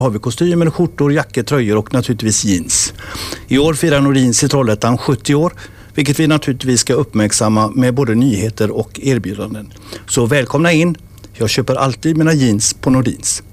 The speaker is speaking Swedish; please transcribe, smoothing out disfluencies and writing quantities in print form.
Har vi kostymer, skjortor, jackor, tröjor och naturligtvis jeans. I år firar Nordins i Trollhättan 70 år, vilket vi naturligtvis ska uppmärksamma med både nyheter och erbjudanden. Så välkomna in! Jag köper alltid mina jeans på Nordins.